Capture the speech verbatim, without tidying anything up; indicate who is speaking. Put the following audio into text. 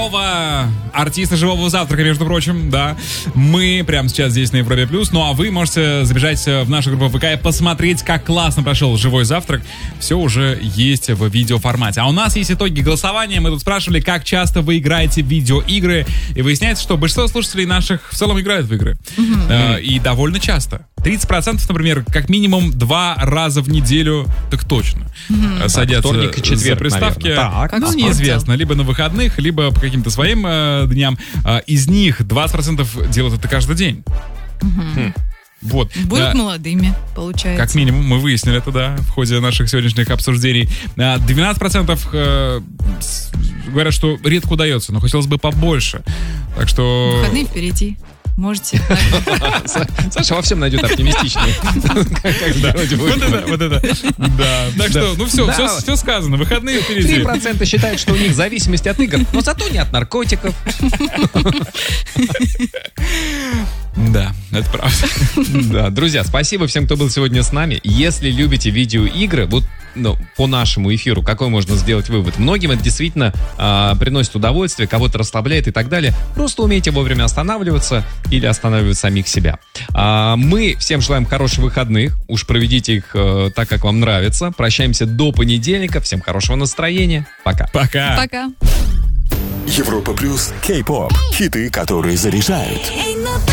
Speaker 1: Корова, артисты «Живого завтрака», между прочим, да. Мы прямо сейчас здесь на Европе Плюс. Ну, а вы можете забежать в нашу группу ВК и посмотреть, как классно прошел «Живой завтрак». Все уже есть в видеоформате. А у нас есть итоги голосования. Мы тут спрашивали, как часто вы играете в видеоигры. И выясняется, что большинство слушателей наших в целом играют в игры. Mm-hmm. Э, и довольно часто. тридцать процентов, например, как минимум два раза в неделю, так точно. Mm-hmm. Садятся так, вторник и четверг, за приставки. Так, ну, неизвестно. Либо на выходных, либо по каким-то своим э, дням. Э, из них двадцать процентов делают это каждый день.
Speaker 2: Mm-hmm. Хм.
Speaker 1: Вот.
Speaker 2: Будут да. молодыми, получается.
Speaker 1: Как минимум, мы выяснили это, да, в ходе наших сегодняшних обсуждений. двенадцать процентов э, говорят, что редко удается, но хотелось бы побольше. Так что...
Speaker 2: Выходные впереди. Можете.
Speaker 3: Саша во всем найдет оптимистичный.
Speaker 1: Вот это, вот это. Да. Так что, ну все, все сказано. Выходные впереди.
Speaker 3: три процента считают, что у них зависимость от игр, но зато не от наркотиков.
Speaker 1: Да, это правда.
Speaker 3: Да, друзья, спасибо всем, кто был сегодня с нами. Если любите видеоигры, вот ну, по нашему эфиру, какой можно сделать вывод? Многим это действительно а, приносит удовольствие, кого-то расслабляет и так далее. Просто умейте вовремя останавливаться или останавливать самих себя. А, мы всем желаем хороших выходных. Уж проведите их а, так, как вам нравится. Прощаемся до понедельника. Всем хорошего настроения. Пока.
Speaker 1: Пока.
Speaker 2: Пока.
Speaker 4: Европа Плюс, Кей-поп. Хиты, которые заряжают.